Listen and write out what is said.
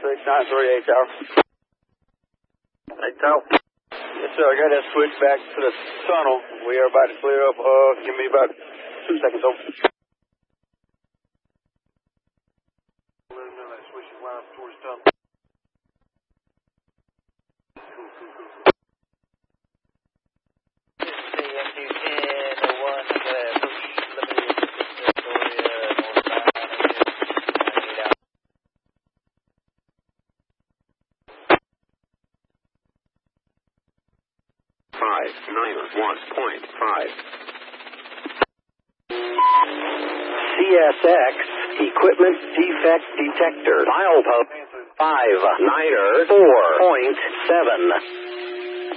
6938 Tower. Hey, Tower. Yes, sir. I got that switch back to the tunnel. We are about to clear up. Give me about 2 seconds, over. Let him know that switch is wound up towards the tunnel. CSX Equipment Defect Detector. Dial code 59er 4.7.